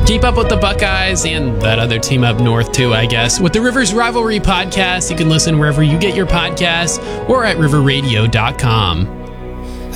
Keep up with the Buckeyes and that other team up north too, I guess, with the Rivers Rivalry Podcast. You can listen wherever you get your podcasts or at riverradio.com.